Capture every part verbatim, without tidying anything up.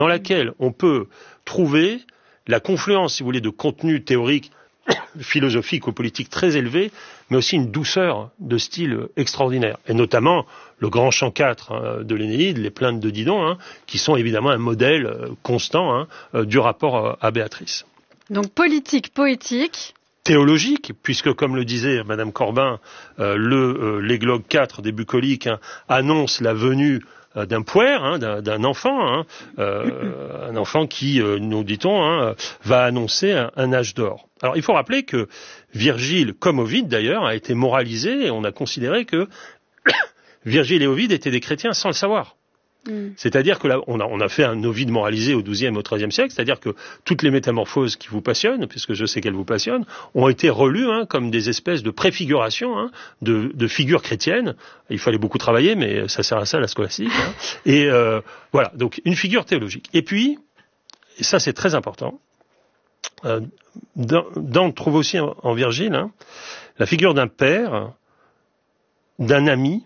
dans laquelle on peut trouver la confluence, si vous voulez, de contenu théorique, philosophique ou politique très élevé, mais aussi une douceur de style extraordinaire. Et notamment le grand chant quatre hein, de l'Énéide, les plaintes de Didon, hein, qui sont évidemment un modèle euh, constant hein, euh, du rapport euh, à Béatrice. Donc politique, poétique... Théologique, puisque comme le disait Madame Corbin, euh, le, euh, l'églogue quatre des bucoliques hein, annonce la venue euh, d'un puère, hein, d'un, d'un enfant, hein, euh, un enfant qui, euh, nous dit-on, hein, va annoncer un, un âge d'or. Alors il faut rappeler que Virgile, comme Ovide d'ailleurs, a été moralisé et on a considéré que Virgile et Ovide étaient des chrétiens sans le savoir. Mm. C'est-à-dire que là, on a, on a fait un Ovide moralisé au douzième, au treizième siècle, c'est-à-dire que toutes les métamorphoses qui vous passionnent, puisque je sais qu'elles vous passionnent, ont été relues hein, comme des espèces de préfigurations hein, de, de figures chrétiennes. Il fallait beaucoup travailler, mais ça sert à ça la scolastique. Hein. Et euh, voilà, donc une figure théologique. Et puis, et ça c'est très important, euh, Dante trouve aussi en, en Virgile hein, la figure d'un père, d'un ami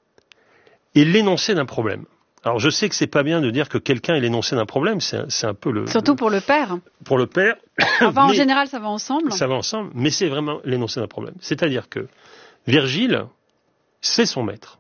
et l'énoncé d'un problème. Alors je sais que c'est pas bien de dire que quelqu'un est l'énoncé d'un problème, c'est un, c'est un peu le... Surtout le, pour le père. Pour le père. Enfin en général ça va ensemble. Ça va ensemble, mais c'est vraiment l'énoncé d'un problème. C'est-à-dire que Virgile, c'est son maître.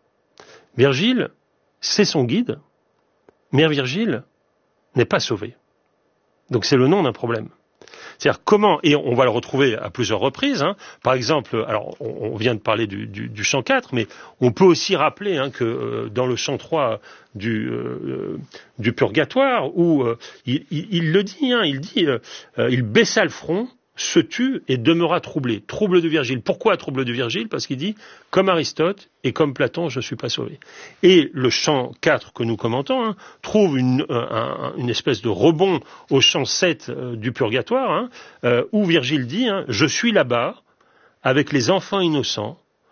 Virgile, c'est son guide, mais Virgile n'est pas sauvé. Donc c'est le nom d'un problème. C'est-à-dire comment, et on va le retrouver à plusieurs reprises, hein, par exemple, alors on, on vient de parler du, du, du chant quatre, mais on peut aussi rappeler hein, que euh, dans le chant trois du, euh, du Purgatoire, où euh, il, il, il le dit, hein, il dit, euh, euh, il baissa le front, se tut et demeura troublé. Trouble de Virgile. Pourquoi trouble de Virgile? Parce qu'il dit, comme Aristote et comme Platon, je ne suis pas sauvé. Et le chant quatre que nous commentons hein, trouve une, un, une espèce de rebond au chant sept euh, du Purgatoire, hein, euh, où Virgile dit, hein, je suis là-bas, avec les enfants innocents,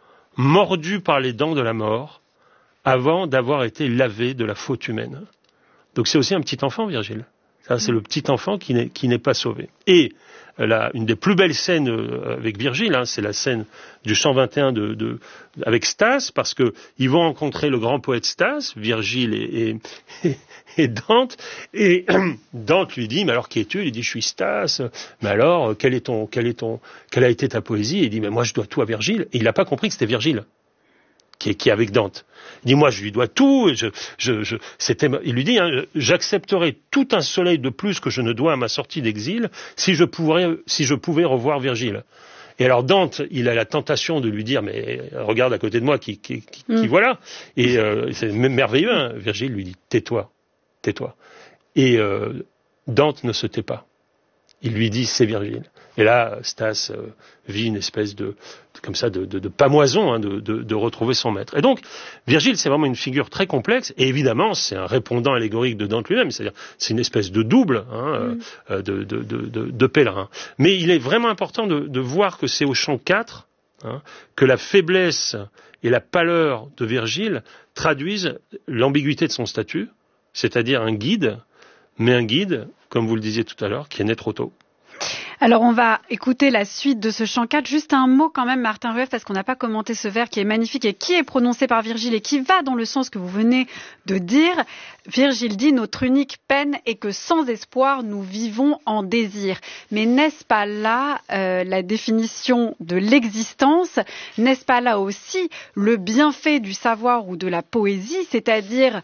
mordus par les dents de la mort, avant d'avoir été lavés de la faute humaine. Donc c'est aussi un petit enfant, Virgile. Ça, c'est le petit enfant qui n'est, qui n'est pas sauvé. Et la, une des plus belles scènes avec Virgile, hein, c'est la scène du chant vingt et un de, de, avec Stas, parce que ils vont rencontrer le grand poète Stas, Virgile et, et, et Dante, et Dante lui dit, mais alors qui es-tu? Il dit, je suis Stas, mais alors, quel est ton, quel est ton, quelle a été ta poésie? Il dit, mais moi je dois tout à Virgile, et il n'a pas compris que c'était Virgile. Qui est, qui est avec Dante. Il dit, moi, je lui dois tout. Je, je, je, c'était, il lui dit, hein, j'accepterai tout un soleil de plus que je ne dois à ma sortie d'exil si je pourrais, si je pouvais revoir Virgile. Et alors Dante, il a la tentation de lui dire, mais regarde à côté de moi, qui, qui, qui, mm. qui voilà. Et euh, c'est merveilleux. Hein. Virgile lui dit, tais-toi, tais-toi. Et euh, Dante ne se tait pas. Il lui dit, c'est Virgile. Et là, Stas euh, vit une espèce de, de comme ça, de, de, de pamoison, hein, de, de, de retrouver son maître. Et donc, Virgile, c'est vraiment une figure très complexe. Et évidemment, c'est un répondant allégorique de Dante lui-même. C'est-à-dire, c'est une espèce de double, hein, mm. euh, de, de, de, de, de pèlerin. Mais il est vraiment important de, de voir que c'est au chant quatre hein, que la faiblesse et la pâleur de Virgile traduisent l'ambiguïté de son statut, c'est-à-dire un guide, mais un guide, comme vous le disiez tout à l'heure, qui est né trop tôt. Alors on va écouter la suite de ce chant quatre. Juste un mot quand même, Martin Rueff, parce qu'on n'a pas commenté ce vers qui est magnifique et qui est prononcé par Virgile et qui va dans le sens que vous venez de dire. Virgile dit, notre unique peine est que sans espoir, nous vivons en désir. Mais n'est-ce pas là euh, la définition de l'existence? N'est-ce pas là aussi le bienfait du savoir ou de la poésie, c'est-à-dire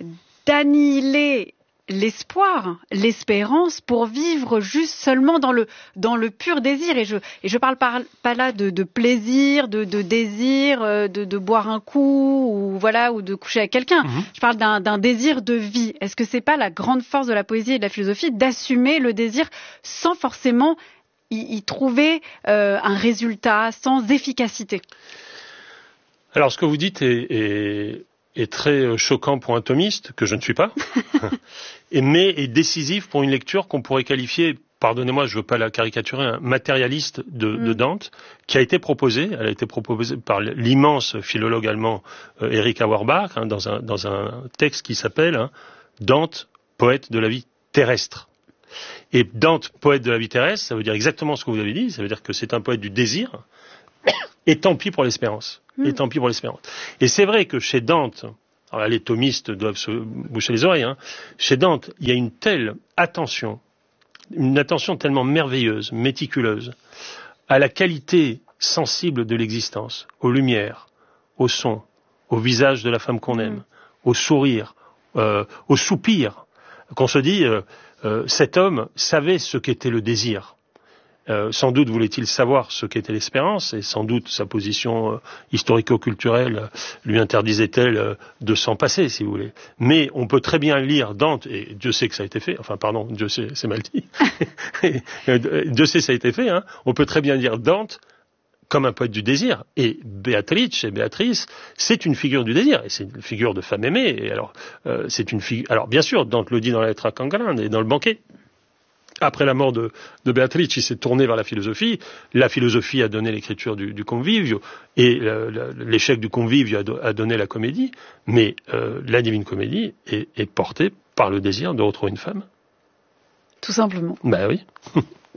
d'annihiler l'espoir, l'espérance pour vivre juste seulement dans le dans le pur désir et je et je parle pas, pas là de, de plaisir, de, de désir, de, de boire un coup ou voilà ou de coucher avec quelqu'un. Mmh. Je parle d'un, d'un désir de vie. Est-ce que c'est pas la grande force de la poésie et de la philosophie d'assumer le désir sans forcément y, y trouver euh, un résultat, sans efficacité? Alors ce que vous dites est, est... est très choquant pour un thomiste, que je ne suis pas, mais est décisif pour une lecture qu'on pourrait qualifier, pardonnez-moi, je ne veux pas la caricaturer, un matérialiste de, mm. de Dante, qui a été proposée, elle a été proposée par l'immense philologue allemand euh, Erich Auerbach, hein, dans, un, dans un texte qui s'appelle hein, Dante, poète de la vie terrestre. Et Dante, poète de la vie terrestre, ça veut dire exactement ce que vous avez dit, ça veut dire que c'est un poète du désir, et tant pis pour l'espérance. Et tant pis pour l'espérance. Et c'est vrai que chez Dante, alors là, les thomistes doivent se boucher les oreilles, hein. Chez Dante, il y a une telle attention, une attention tellement merveilleuse, méticuleuse, à la qualité sensible de l'existence, aux lumières, au son, au visage de la femme qu'on aime, mmh. au sourire, euh, au soupir, qu'on se dit, euh, euh, cet homme savait ce qu'était le désir. Euh, sans doute voulait-il savoir ce qu'était l'espérance, et sans doute sa position euh, historico-culturelle euh, lui interdisait-elle euh, de s'en passer, si vous voulez. Mais on peut très bien lire Dante, et Dieu sait que ça a été fait, enfin pardon, Dieu sait, c'est mal dit, Dieu sait que ça a été fait, hein. On peut très bien lire Dante comme un poète du désir, et Béatrice, et Béatrice, c'est une figure du désir, et c'est une figure de femme aimée, et alors, euh, c'est une figure, alors bien sûr, Dante le dit dans la lettre à Cangalande et dans le banquet. Après la mort de, de Béatrice, il s'est tourné vers la philosophie. La philosophie a donné l'écriture du, du Convivio, et le, le, l'échec du Convivio a, do, a donné la comédie. Mais euh, la Divine Comédie est, est portée par le désir de retrouver une femme. Tout simplement. Ben oui.